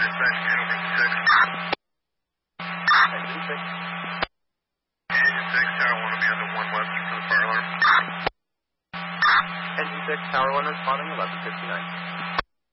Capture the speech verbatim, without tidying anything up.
dispatch, Uniform six. Engine six. Engine six, Tower one will be under one west for the fire alarm. Engine six, Tower one responding, eleven fifty-nine.